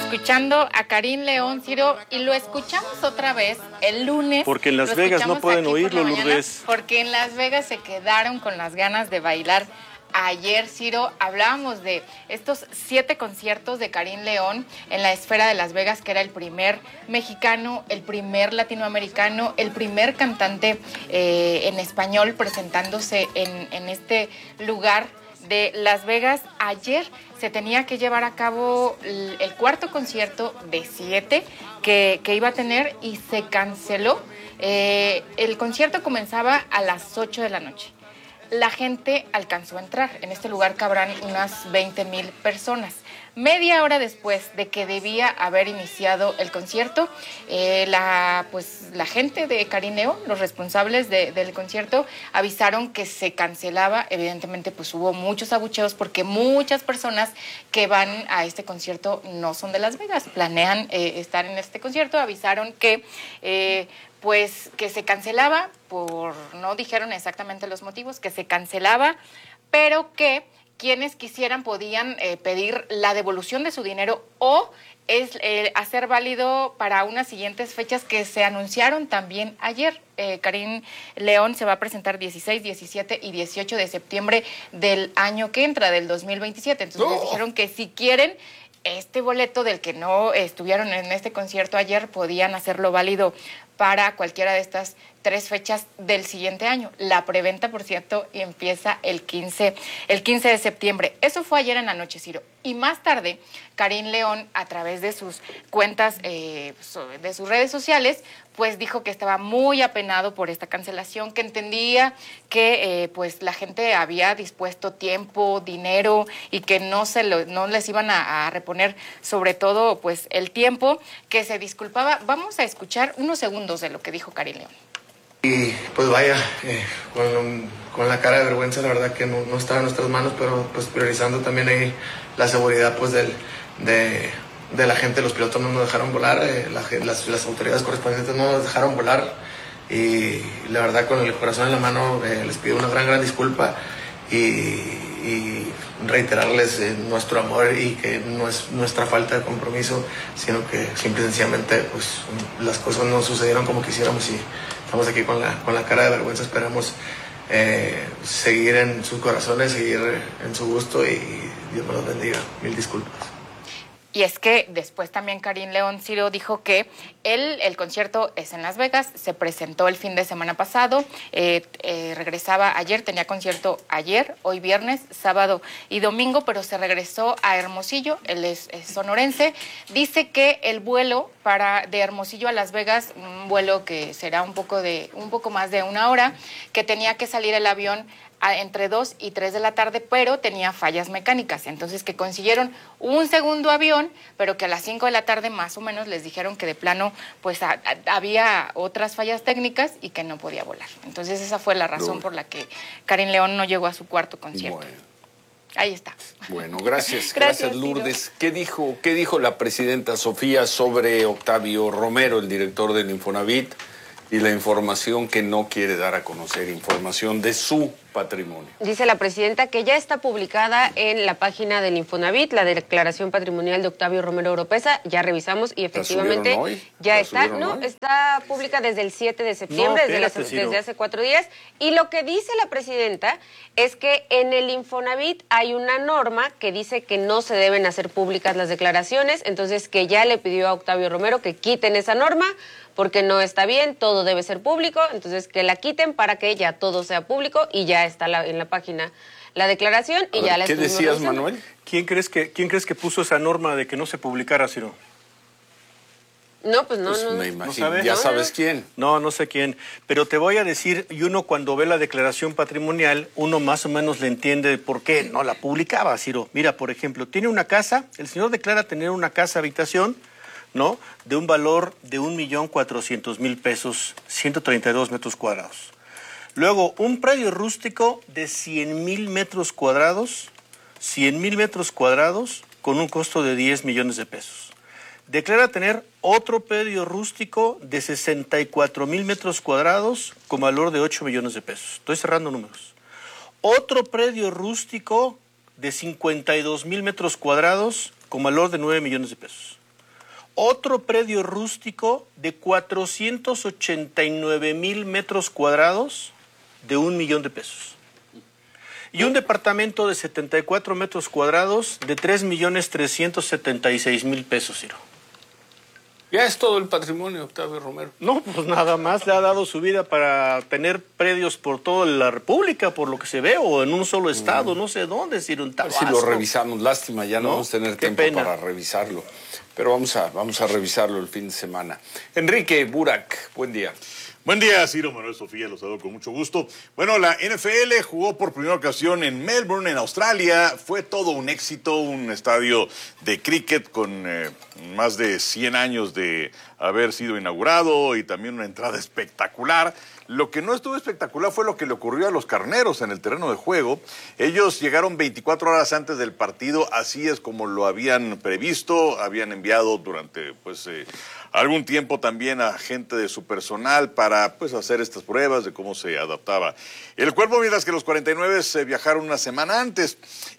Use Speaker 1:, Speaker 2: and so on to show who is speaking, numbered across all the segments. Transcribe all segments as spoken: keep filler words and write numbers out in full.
Speaker 1: escuchando a Karim León, Ciro, y lo escuchamos otra vez el lunes.
Speaker 2: Porque en Las Vegas no pueden oírlo, Lourdes.
Speaker 1: Porque en Las Vegas se quedaron con las ganas de bailar. Ayer, Ciro, hablábamos de estos siete conciertos de Karim León en la esfera de Las Vegas, que era el primer mexicano, el primer latinoamericano, el primer cantante eh, en español presentándose en, en este lugar de Las Vegas. Ayer se tenía que llevar a cabo el, el cuarto concierto de siete que, que iba a tener y se canceló. Eh, el concierto comenzaba a las ocho de la noche. La gente alcanzó a entrar. En este lugar cabrán unas veinte mil personas. Media hora después de que debía haber iniciado el concierto, eh, la, pues, la gente de Karim León, los responsables de, del concierto, avisaron que se cancelaba. Evidentemente, pues hubo muchos abucheos porque muchas personas que van a este concierto no son de Las Vegas, planean eh, estar en este concierto. Avisaron que... Eh, pues que se cancelaba, por no dijeron exactamente los motivos, que se cancelaba, pero que quienes quisieran podían eh, pedir la devolución de su dinero o es eh, hacer válido para unas siguientes fechas que se anunciaron también ayer. Eh, Karim León se va a presentar dieciséis, diecisiete y dieciocho de septiembre del año que entra, del dos mil veintisiete. Entonces oh. les dijeron que si quieren este boleto del que no estuvieron en este concierto ayer, podían hacerlo válido para cualquiera de estas tres fechas del siguiente año. La preventa, por cierto, empieza el quince, el quince de septiembre. Eso fue ayer en la noche, Ciro. Y más tarde, Karim León, a través de sus cuentas, eh, de sus redes sociales, pues dijo que estaba muy apenado por esta cancelación, que entendía que eh, pues la gente había dispuesto tiempo, dinero y que no se lo, no les iban a, a reponer, sobre todo pues el tiempo, que se disculpaba. Vamos a escuchar unos segundos de lo que dijo Karim León.
Speaker 3: Y pues vaya, eh, con, con la cara de vergüenza, la verdad que no, no estaba en nuestras manos, pero pues priorizando también ahí la seguridad pues del, de, de la gente. Los pilotos no nos dejaron volar, eh, la, las, las autoridades correspondientes no nos dejaron volar y la verdad con el corazón en la mano eh, les pido una gran, gran disculpa y, y reiterarles eh, nuestro amor y que no es nuestra falta de compromiso, sino que simple y sencillamente pues las cosas no sucedieron como quisiéramos y estamos aquí con la, con la cara de vergüenza. Esperamos eh, seguir en sus corazones, seguir en su gusto y Dios me los bendiga. Mil disculpas.
Speaker 1: Y es que después también Karim León, Ciro, dijo que él, el concierto es en Las Vegas, se presentó el fin de semana pasado, eh, eh, regresaba ayer, tenía concierto ayer, hoy viernes, sábado y domingo, pero se regresó a Hermosillo, él es, es sonorense. Dice que el vuelo para de Hermosillo a Las Vegas, un vuelo que será un poco, de, un poco más de una hora, que tenía que salir el avión entre dos y tres de la tarde, pero tenía fallas mecánicas. Entonces que consiguieron un segundo avión, pero que a las cinco de la tarde más o menos les dijeron que de plano pues a, a, había otras fallas técnicas y que no podía volar. Entonces esa fue la razón por la que Karim León no llegó a su cuarto concierto. Bueno. Ahí está.
Speaker 4: Bueno, gracias,
Speaker 1: gracias,
Speaker 4: gracias Lourdes. ¿Qué dijo, qué dijo la presidenta Sofía sobre Octavio Romero, el director del Infonavit, y la información que no quiere dar a conocer, información de su patrimonio? Dice la presidenta que ya está publicada en la página del Infonavit, la declaración patrimonial de Octavio Romero Oropesa. Ya revisamos y efectivamente hoy?
Speaker 1: ya está.
Speaker 4: No,
Speaker 1: hoy? Está pública desde el siete de septiembre, no, espérate, desde, las, desde hace cuatro días. Y lo que dice la presidenta es que en el Infonavit hay una norma que dice que no se deben hacer públicas las declaraciones, entonces que ya le pidió a Octavio Romero que quiten esa norma, porque no está bien, todo debe ser público, entonces que la quiten para que ya todo sea público y ya está la, en la página la declaración y
Speaker 4: ver,
Speaker 1: ya la
Speaker 4: ¿qué decías, revisando. Manuel?
Speaker 2: ¿Quién crees que quién crees que puso esa norma de que no se publicara, Ciro?
Speaker 1: No, pues no,
Speaker 4: pues
Speaker 1: no.
Speaker 4: Me imagino,
Speaker 2: ¿No sabes?
Speaker 4: ya
Speaker 1: no,
Speaker 4: sabes
Speaker 1: no.
Speaker 4: quién.
Speaker 2: No, no sé quién, pero te voy a decir, y uno cuando ve la declaración patrimonial, uno más o menos le entiende por qué no la publicaba, Ciro. Mira, por ejemplo, tiene una casa, el señor declara tener una casa habitación, ¿no?, de un valor de un millón cuatrocientos mil pesos, ciento treinta y dos metros cuadrados. Luego, un predio rústico de cien mil metros cuadrados, cien mil metros cuadrados, con un costo de diez millones de pesos. Declara tener otro predio rústico de sesenta y cuatro mil metros cuadrados, con valor de ocho millones de pesos. Estoy cerrando números. Otro predio rústico de cincuenta y dos mil metros cuadrados, con valor de nueve millones de pesos. otro predio rústico de cuatrocientos ochenta y nueve mil metros cuadrados de un millón de pesos. Y un departamento de setenta y cuatro metros cuadrados de tres millones trescientos setenta y seis mil pesos, Ciro.
Speaker 4: Ya es todo el patrimonio, Octavio Romero.
Speaker 2: No, pues nada más le ha dado su vida para tener predios por toda la República, por lo que se ve, o en un solo estado, mm. no sé dónde, Ciro, un Tabasco.
Speaker 4: Si lo revisamos, lástima, ya no, no vamos a tener tiempo pena. para revisarlo. Pero vamos a, vamos a revisarlo el fin de semana. Enrique Burak, buen día.
Speaker 5: Buen día, Ciro Manuel Sofía, los saludo con mucho gusto. Bueno, la N F L jugó por primera ocasión en Melbourne, en Australia. Fue todo un éxito, un estadio de cricket con eh, más de cien años de haber sido inaugurado y también una entrada espectacular. Lo que no estuvo espectacular fue lo que le ocurrió a los carneros en el terreno de juego. Ellos llegaron veinticuatro horas antes del partido, así es como lo habían previsto, habían enviado durante pues eh, algún tiempo también a gente de su personal para pues hacer estas pruebas de cómo se adaptaba el cuerpo, mientras que los cuarenta y nueve se viajaron una semana antes.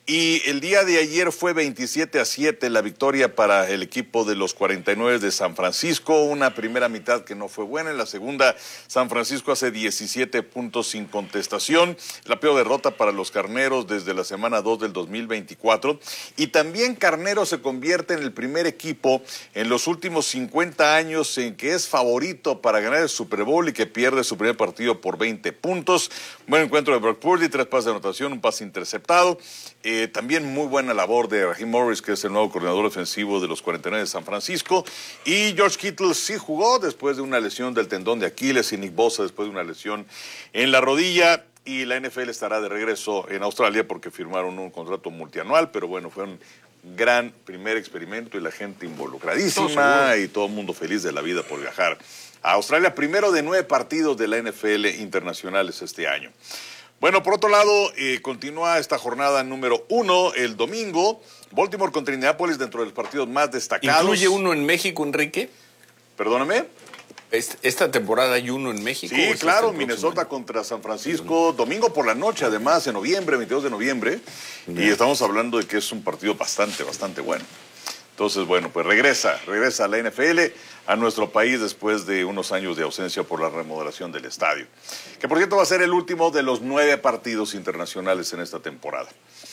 Speaker 5: Y el día de ayer fue veintisiete a siete la victoria para el equipo de los cuarenta y nueve de San Francisco. Una primera mitad que no fue buena, en la segunda San Francisco hace diecisiete puntos sin contestación. La peor derrota para los carneros desde la semana dos del dos mil veinticuatro. Y también Carneros se convierte en el primer equipo en los últimos cincuenta años en que es favorito para ganar el Super Bowl y que pierde su primer partido por veinte puntos. Buen encuentro de Brock Purdy, tres pases de anotación, un pase interceptado. Eh, también muy buena labor de Raheem Morris, que es el nuevo coordinador ofensivo de los cuarenta y nueve de San Francisco. Y George Kittle sí jugó después de una lesión del tendón de Aquiles, y Nick Bosa después de una lesión en la rodilla. Y la N F L estará de regreso en Australia porque firmaron un contrato multianual, pero bueno, fue un gran primer experimento y la gente involucradísima todo y todo el mundo feliz de la vida por viajar a Australia. Primero de nueve partidos de la N F L internacionales este año. Bueno, por otro lado, eh, continúa esta jornada número uno el domingo. Baltimore contra Indianapolis dentro de los partidos más destacados.
Speaker 4: ¿Incluye uno en México, Enrique?
Speaker 5: Perdóname.
Speaker 4: ¿Esta temporada hay uno en México?
Speaker 5: Sí, claro, Minnesota contra San Francisco, domingo por la noche, además, en noviembre, veintidós de noviembre. Y estamos hablando de que es un partido bastante, bastante bueno. Entonces, bueno, pues regresa, regresa a la N F L a nuestro país después de unos años de ausencia por la remodelación del estadio. Que por cierto va a ser el último de los nueve partidos internacionales en esta temporada.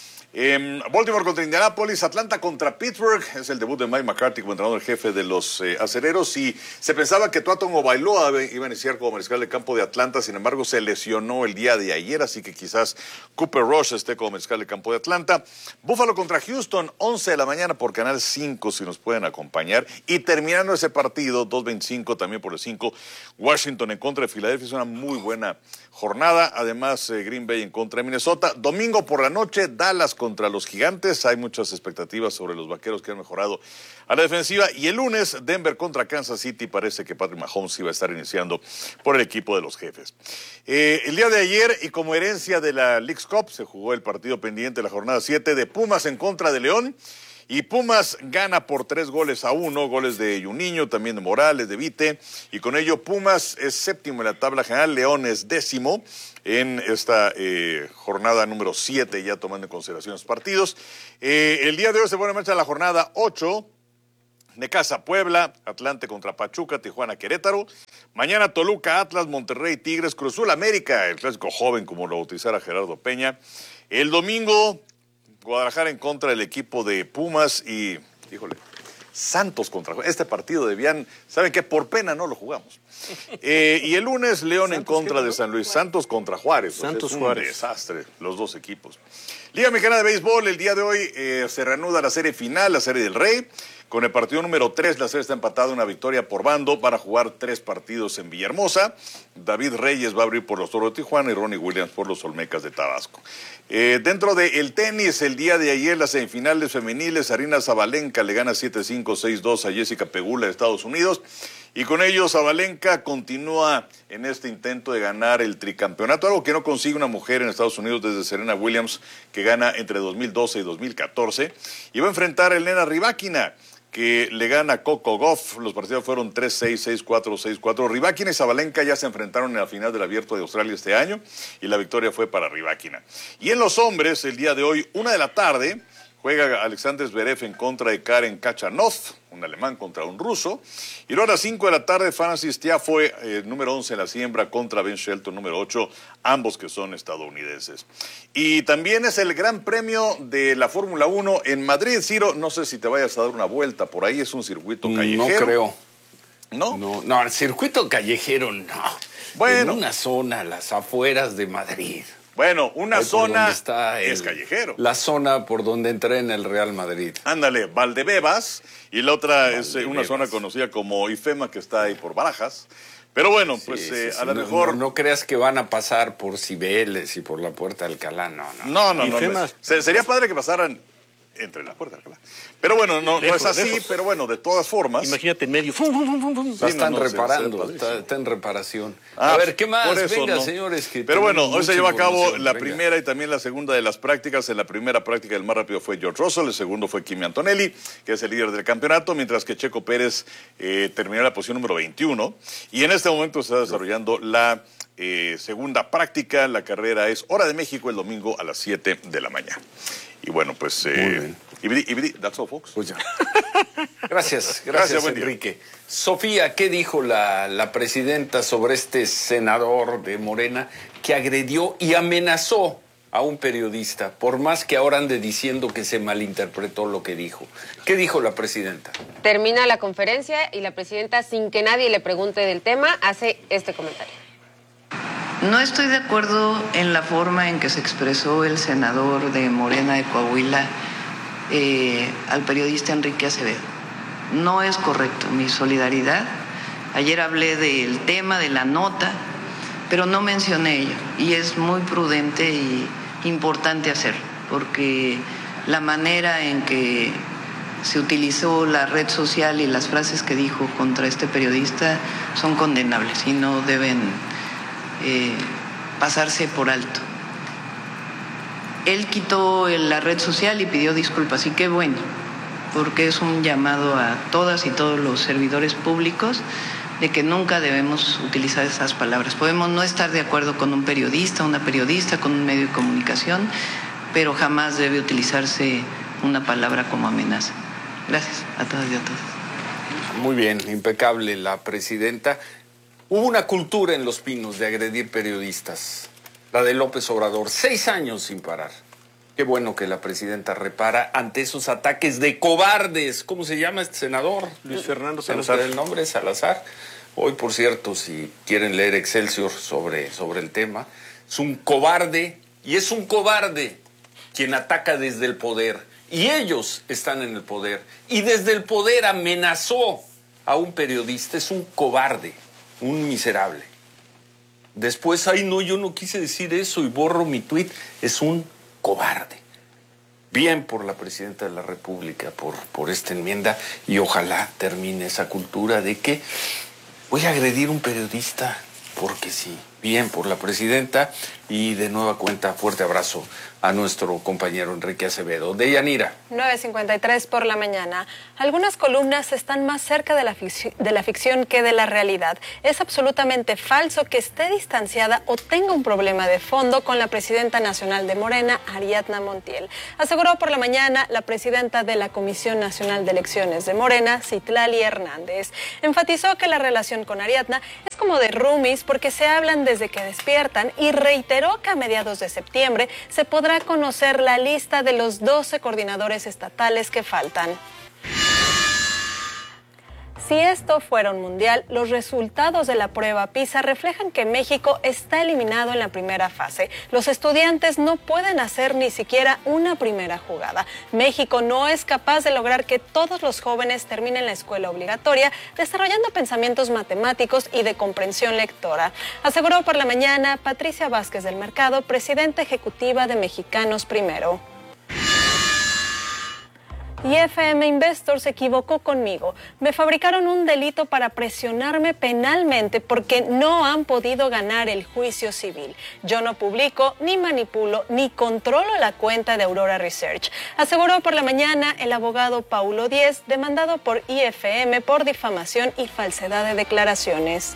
Speaker 5: Eh, Baltimore contra Indianapolis, Atlanta contra Pittsburgh, es el debut de Mike McCarthy como entrenador jefe de los eh, acereros, y se pensaba que Tua Tagovailoa iba a iniciar como mariscal de campo de Atlanta. Sin embargo se lesionó el día de ayer, así que quizás Cooper Rush esté como mariscal de campo de Atlanta. Buffalo contra Houston, once de la mañana por Canal cinco, si nos pueden acompañar, y terminando ese partido, dos veinticinco también por el cinco, Washington en contra de Filadelfia. Es una muy buena jornada. Además eh, Green Bay en contra de Minnesota. Domingo por la noche, Dallas contra los Gigantes. Hay muchas expectativas sobre los Vaqueros que han mejorado a la defensiva. Y el lunes, Denver contra Kansas City. Parece que Patrick Mahomes iba a estar iniciando por el equipo de los Jefes. Eh, el día de ayer, y como herencia de la Leagues Cup, se jugó el partido pendiente de la jornada siete de Pumas en contra de León. Y Pumas gana por tres goles a uno, goles de Juninho, también de Morales, de Vite, y con ello Pumas es séptimo en la tabla general, León es décimo en esta eh, jornada número siete, ya tomando en consideración los partidos. Eh, el día de hoy se pone en marcha la jornada ocho, Necaxa Puebla, Atlante contra Pachuca, Tijuana Querétaro. Mañana Toluca, Atlas, Monterrey, Tigres, Cruz Azul América, el clásico joven como lo bautizara Gerardo Peña. El domingo, Guadalajara en contra del equipo de Pumas y, híjole, Santos contra Juárez. Este partido debían, ¿saben qué? Por pena no lo jugamos. Eh, y el lunes, León en contra de San Luis. Santos contra Juárez.
Speaker 2: Santos
Speaker 5: o sea, es un
Speaker 2: Juárez.
Speaker 5: desastre, los dos equipos. Liga Mexicana de Béisbol, el día de hoy eh, se reanuda la serie final, la serie del Rey. Con el partido número tres, la serie está empatada, una victoria por bando. Van a jugar tres partidos en Villahermosa. David Reyes va a abrir por los Toros de Tijuana y Ronnie Williams por los Olmecas de Tabasco. Eh, dentro del tenis, el día de ayer, las semifinales femeniles, Aryna Sabalenka le gana siete cinco, seis dos a Jessica Pegula de Estados Unidos. Y con ello Sabalenka continúa en este intento de ganar el tricampeonato, algo que no consigue una mujer en Estados Unidos desde Serena Williams, que gana entre dos mil doce y dos mil catorce. Y va a enfrentar a Elena Rybakina, que le gana a Coco Gauff. Los partidos fueron tres seis, seis cuatro, seis cuatro. Rybakina y Sabalenka ya se enfrentaron en la final del Abierto de Australia este año y la victoria fue para Rybakina. Y en los hombres, el día de hoy, una de la tarde, juega Alexander Zverev en contra de Karen Khachanov, un un alemán contra un ruso. Y luego a las cinco de la tarde, Francis Tiafoe, eh, número once en la siembra, contra Ben Shelton, número ocho, ambos que son estadounidenses. Y también es el Gran Premio de la Fórmula uno en Madrid. Ciro, no sé si te vayas a dar una vuelta por ahí, es un circuito callejero.
Speaker 4: No creo.
Speaker 5: ¿No?
Speaker 4: No, no, el circuito callejero no.
Speaker 5: Bueno.
Speaker 4: En una zona, las afueras de Madrid.
Speaker 5: Bueno, una
Speaker 4: Ahí por
Speaker 5: zona
Speaker 4: donde está el-
Speaker 5: es callejero.
Speaker 4: La zona por donde entré en el Real Madrid.
Speaker 5: Ándale, Valdebebas, y la otra es eh, una
Speaker 4: Valdebebas.
Speaker 5: zona conocida como Ifema, que está ahí por Barajas. Pero bueno, pues
Speaker 4: Sí,
Speaker 5: eh,
Speaker 4: sí,
Speaker 5: a
Speaker 4: sí,
Speaker 5: lo
Speaker 4: no,
Speaker 5: mejor...
Speaker 4: No, no creas que van a pasar por Cibeles y por la Puerta de Alcalá, no, no.
Speaker 5: No, no, no.
Speaker 2: Ifema.
Speaker 5: no. Se- Sería padre que pasaran entre la puerta de Alcalá. Pero bueno, no,
Speaker 2: Lejos,
Speaker 5: no es así,
Speaker 2: lejos.
Speaker 5: pero bueno, de todas formas...
Speaker 2: Imagínate en medio. Fum, fum, fum, fum, fum.
Speaker 5: Sí,
Speaker 4: La
Speaker 5: no,
Speaker 4: están
Speaker 5: no, se- se ve
Speaker 4: reparando,
Speaker 5: padrísimo.
Speaker 4: está, está en reparación.
Speaker 5: Ah,
Speaker 4: a ver, ¿qué más?
Speaker 5: por eso,
Speaker 4: Venga,
Speaker 5: ¿no?
Speaker 4: señores. Que
Speaker 5: Pero bueno,
Speaker 4: tenemos
Speaker 5: hoy se
Speaker 4: mucha
Speaker 5: lleva a cabo
Speaker 4: información.
Speaker 5: la
Speaker 4: Venga.
Speaker 5: primera y también la segunda de las prácticas. En la primera práctica el más rápido fue George Russell, el segundo fue Kimi Antonelli, que es el líder del campeonato, mientras que Checo Pérez eh, terminó en la posición número veintiuno. Y en este momento se está desarrollando la eh, segunda práctica. La carrera es Hora de México el domingo a las siete de la mañana. Y bueno, pues...
Speaker 4: Muy
Speaker 5: Eh,
Speaker 4: bien.
Speaker 5: ibidi, ibidi, that's all, folks.
Speaker 4: Pues ya. Gracias, gracias,
Speaker 5: Gracias, buen día.
Speaker 4: Enrique. Sofía, ¿qué dijo la, la presidenta sobre este senador de Morena que agredió y amenazó a un periodista, por más que ahora ande diciendo que se malinterpretó lo que dijo? ¿Qué dijo la presidenta?
Speaker 6: Termina la conferencia y la presidenta, sin que nadie le pregunte del tema, hace este comentario.
Speaker 7: No estoy de acuerdo en la forma en que se expresó el senador de Morena de Coahuila eh, al periodista Enrique Acevedo. No es correcto. Mi solidaridad. Ayer hablé del tema, de la nota, pero no mencioné ello. Y es muy prudente y importante hacerlo, porque la manera en que se utilizó la red social y las frases que dijo contra este periodista son condenables y no deben eh, pasarse por alto. Él quitó la red social y pidió disculpas, y qué bueno, porque es un llamado a todas y todos los servidores públicos de que nunca debemos utilizar esas palabras. Podemos no estar de acuerdo con un periodista, una periodista, con un medio de comunicación, pero jamás debe utilizarse una palabra como amenaza. Gracias a todas y a todos.
Speaker 4: Muy bien, impecable la presidenta. Hubo una cultura en Los Pinos de agredir periodistas, la de López Obrador, seis años sin parar. Qué bueno que la presidenta repara ante esos ataques de cobardes. ¿Cómo se llama este senador?
Speaker 2: Luis Fernando
Speaker 4: ¿Se nos
Speaker 2: Salazar.
Speaker 4: da el nombre? Salazar. Hoy, por cierto, si quieren leer Excelsior sobre, sobre el tema, es un cobarde, y es un cobarde quien ataca desde el poder. Y ellos están en el poder. Y desde el poder amenazó a un periodista. Es un cobarde, un miserable. Después, ay no, yo no quise decir eso y borro mi tuit. Es un cobarde. Bien por la presidenta de la República, por, por esta enmienda, y ojalá termine esa cultura de que voy a agredir a un periodista porque sí. Bien por la presidenta, y de nueva cuenta, fuerte abrazo a nuestro compañero Enrique Acevedo. Deyanira.
Speaker 8: nueve cincuenta y tres por la mañana. Algunas columnas están más cerca de la, ficción, de la ficción que de la realidad. Es absolutamente falso que esté distanciada o tenga un problema de fondo con la presidenta nacional de Morena, Ariadna Montiel. Aseguró por la mañana la presidenta de la Comisión Nacional de Elecciones de Morena, Citlali Hernández. Enfatizó que la relación con Ariadna es como de roomies porque se hablan desde que despiertan, y reiteró que a mediados de septiembre se podrá conocer la lista de los doce coordinadores estatales que faltan. Si esto fuera un mundial, los resultados de la prueba PISA reflejan que México está eliminado en la primera fase. Los estudiantes no pueden hacer ni siquiera una primera jugada. México no es capaz de lograr que todos los jóvenes terminen la escuela obligatoria, desarrollando pensamientos matemáticos y de comprensión lectora. Aseguró por la mañana Patricia Vázquez del Mercado, presidenta ejecutiva de Mexicanos Primero. Y F M Investor se equivocó conmigo. Me fabricaron un delito para presionarme penalmente porque no han podido ganar el juicio civil. Yo no publico, ni manipulo, ni controlo la cuenta de Aurora Research. Aseguró por la mañana el abogado Paulo Díez, demandado por I F M por difamación y falsedad de declaraciones.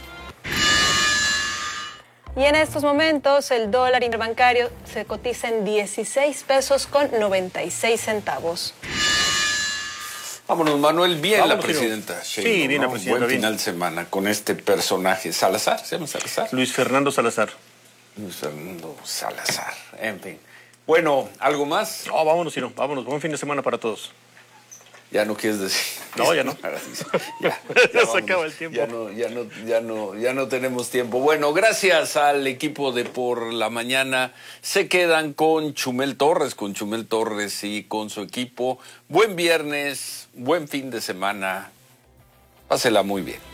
Speaker 8: Y en estos momentos el dólar interbancario se cotiza en dieciséis pesos con noventa y seis centavos.
Speaker 4: Vámonos, Manuel. Bien
Speaker 2: Vámonos,
Speaker 4: la presidenta.
Speaker 2: Sí,
Speaker 4: Sheinbaum,
Speaker 2: bien la
Speaker 4: ¿no?
Speaker 2: presidenta,
Speaker 4: Buen
Speaker 2: bien.
Speaker 4: final de semana con este personaje. ¿Salazar? ¿Se llama Salazar?
Speaker 2: Luis Fernando Salazar.
Speaker 4: Luis Fernando Salazar. En fin. Bueno, ¿algo más?
Speaker 2: No, vámonos, Ciro, vámonos. Buen fin de semana para todos.
Speaker 4: Ya no quieres decir.
Speaker 2: No, ya no.
Speaker 4: ya,
Speaker 2: Ya se
Speaker 4: vámonos.
Speaker 2: acaba el tiempo.
Speaker 4: Ya no, ya no, ya no, ya no tenemos tiempo. Bueno, gracias al equipo de Por la Mañana. Se quedan con Chumel Torres, con Chumel Torres y con su equipo. Buen viernes, buen fin de semana. Pásela muy bien.